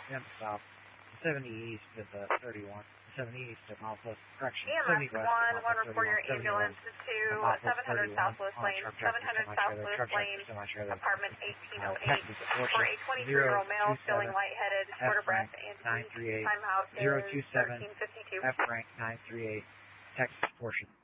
10 south, 70 east to the 31, 70 east to Southwest, correction, EMS 70 west to 1 Southwest report your 31, 70 ambulance west to to 700 Southwest Lane, 700 Southwest Lane, apartment 1808, for a 23-year-old male feeling lightheaded, short of breath, and timeout is 13:52. F rank 938, Texas portion.